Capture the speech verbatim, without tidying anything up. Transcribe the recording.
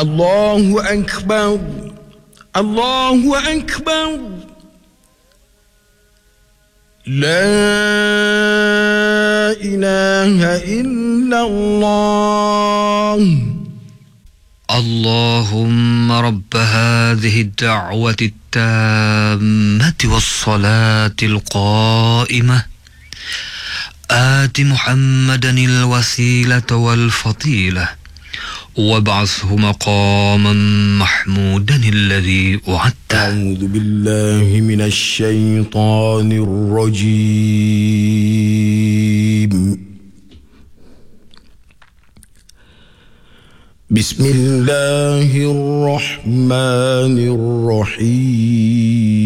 الله أكبر الله أكبر لا إله إلا الله. اللهم رب هذه الدعوة التامة والصلاة القائمة آت محمدا الوسيلة والفضيلة وابعثه مقاما محمودا الذي وعدته. أعوذ بالله من الشيطان الرجيم. بسم الله الرحمن الرحيم.